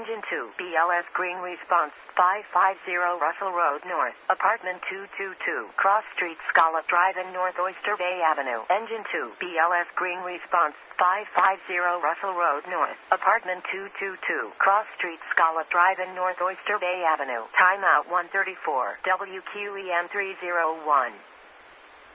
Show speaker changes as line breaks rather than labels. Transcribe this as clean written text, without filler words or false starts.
Engine 2, BLS green response, 550 Russell Road North, apartment 222, Cross Street, Scallop Drive in North Oyster Bay Avenue. Engine 2, BLS green response, 550 Russell Road North, apartment 222, Cross Street, Scallop Drive in North Oyster Bay Avenue. Timeout 134, WQEM 301.